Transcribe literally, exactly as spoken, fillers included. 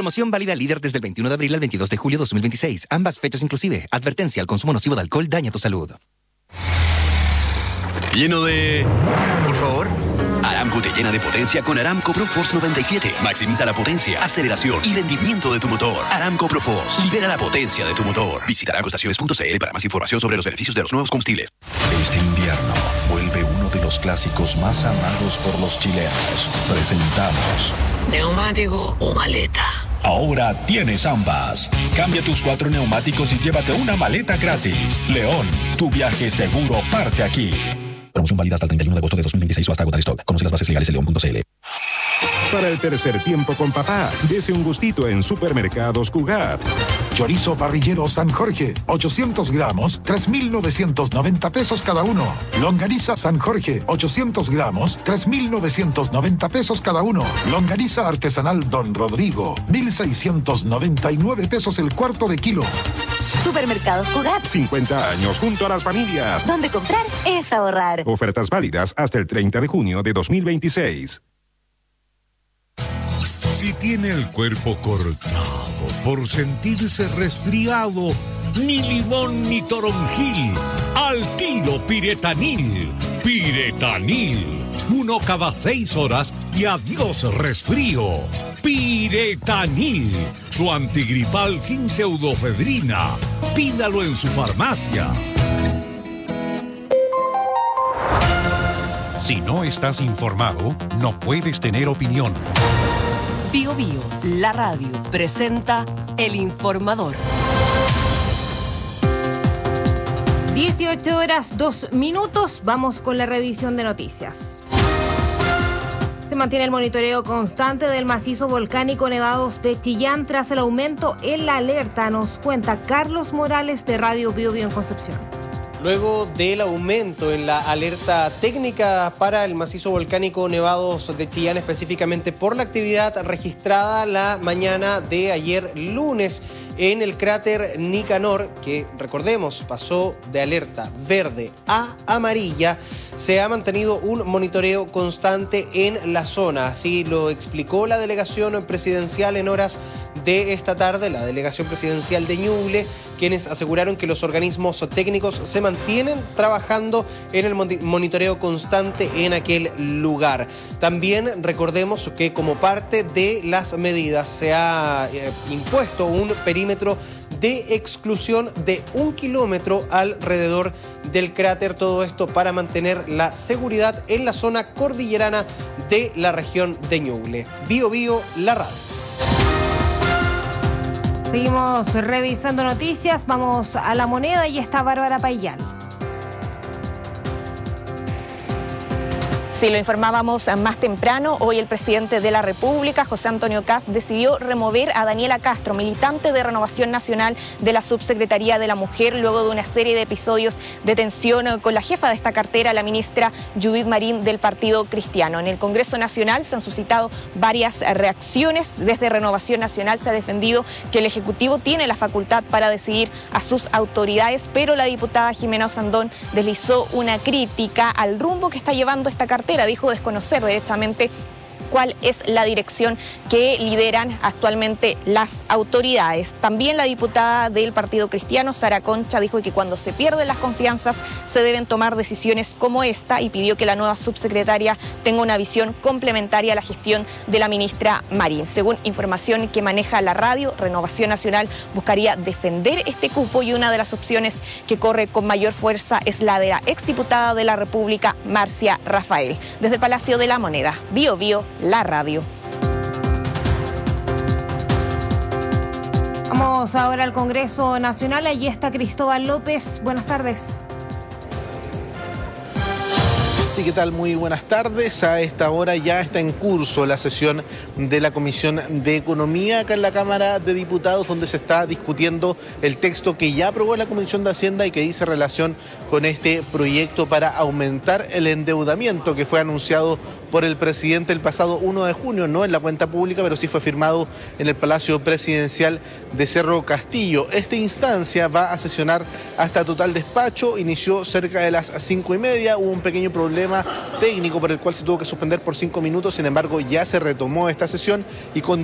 Promoción válida líder desde el veintiuno de abril al veintidós de julio de dos mil veintiséis. Ambas fechas inclusive. Advertencia: el consumo nocivo de alcohol daña tu salud. Lleno de... Por favor. Aramco te llena de potencia con Aramco ProForce noventa y siete. Maximiza la potencia, aceleración y rendimiento de tu motor. Aramco ProForce. Libera la potencia de tu motor. Visita aramco estaciones punto c l para más información sobre los beneficios de los nuevos combustibles. Este invierno vuelve uno de los clásicos más amados por los chilenos. Presentamos... ¿neumático o maleta? Ahora tienes ambas. Cambia tus cuatro neumáticos y llévate una maleta gratis. León, tu viaje seguro parte aquí. Promoción válida hasta el treinta y uno de agosto de dos mil veintiséis o hasta agotar stock. Conoce las bases legales en león punto c l. Para el tercer tiempo con papá, dese un gustito en Supermercados Cugat. Chorizo parrillero San Jorge, ochocientos gramos, tres mil novecientos noventa pesos cada uno. Longaniza San Jorge, ochocientos gramos, tres mil novecientos noventa pesos cada uno. Longaniza artesanal Don Rodrigo, mil seiscientos noventa y nueve pesos el cuarto de kilo. Supermercados Cugat. cincuenta años junto a las familias. Donde comprar es ahorrar. Ofertas válidas hasta el treinta de junio de dos mil veintiséis. Si tiene el cuerpo cortado por sentirse resfriado, ni limón ni toronjil, al tiro Piretanil. Piretanil. Uno cada seis horas y adiós resfrío. Piretanil. Su antigripal sin pseudofedrina. Pídalo en su farmacia. Si no estás informado, no puedes tener opinión. Bio Bio, la radio, presenta El Informador. dieciocho horas, dos minutos. Vamos con la revisión de noticias. Se mantiene el monitoreo constante del macizo volcánico Nevados de Chillán tras el aumento en la alerta, nos cuenta Carlos Morales de Radio Bio Bio en Concepción. Luego del aumento en la alerta técnica para el macizo volcánico Nevados de Chillán, específicamente por la actividad registrada la mañana de ayer lunes en el cráter Nicanor, que recordemos pasó de alerta verde a amarilla, se ha mantenido un monitoreo constante en la zona. Así lo explicó la delegación presidencial en horas de esta tarde, la delegación presidencial de Ñuble, quienes aseguraron que los organismos técnicos se mantienen trabajando en el monitoreo constante en aquel lugar. También recordemos que como parte de las medidas se ha eh, impuesto un perímetro de exclusión de un kilómetro alrededor del cráter, todo esto para mantener la seguridad en la zona cordillerana de la región de Ñuble. Bio Bio, la radio. Seguimos revisando noticias, vamos a La Moneda y está Bárbara Payán. Sí, lo informábamos más temprano, hoy el presidente de la República, José Antonio Kast, decidió remover a Daniela Castro, militante de Renovación Nacional de la Subsecretaría de la Mujer, luego de una serie de episodios de tensión con la jefa de esta cartera, la ministra Judith Marín del Partido Cristiano. En el Congreso Nacional se han suscitado varias reacciones. Desde Renovación Nacional se ha defendido que el Ejecutivo tiene la facultad para decidir a sus autoridades, pero la diputada Jimena Osandón deslizó una crítica al rumbo que está llevando esta cartera. Dijo desconocer directamente cuál es la dirección que lideran actualmente las autoridades. También la diputada del Partido Cristiano, Sara Concha, dijo que cuando se pierden las confianzas se deben tomar decisiones como esta y pidió que la nueva subsecretaria tenga una visión complementaria a la gestión de la ministra Marín. Según información que maneja la radio, Renovación Nacional buscaría defender este cupo y una de las opciones que corre con mayor fuerza es la de la exdiputada de la República, Marcia Rafael. Desde el Palacio de la Moneda, Bio Bio, la radio. Vamos ahora al Congreso Nacional, allí está Cristóbal López. Buenas tardes. Sí, ¿qué tal? Muy buenas tardes. A esta hora ya está en curso la sesión de la Comisión de Economía acá en la Cámara de Diputados, donde se está discutiendo el texto que ya aprobó la Comisión de Hacienda y que dice relación con este proyecto para aumentar el endeudamiento que fue anunciado por el presidente el pasado uno de junio, no en la cuenta pública, pero sí fue firmado en el Palacio Presidencial de Cerro Castillo. Esta instancia va a sesionar hasta total despacho, inició cerca de las cinco y media, hubo un pequeño problema técnico por el cual se tuvo que suspender por cinco minutos, sin embargo ya se retomó esta sesión y con